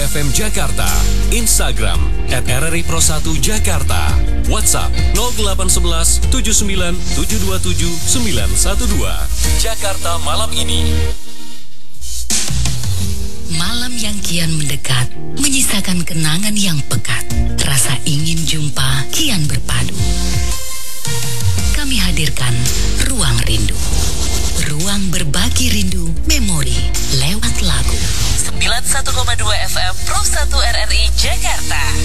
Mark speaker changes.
Speaker 1: FM Jakarta, Instagram @RRI Pro 1 Jakarta, WhatsApp 0811 79 727 912. Jakarta malam ini.
Speaker 2: Malam yang kian mendekat menyisakan kenangan yang pekat. Rasa ingin jumpa kian berpadu. Kami hadirkan Ruang Rindu. Ruang berbagi rindu memori lewat lagu.
Speaker 3: 91,2 FM Pro 1 RRI Jakarta.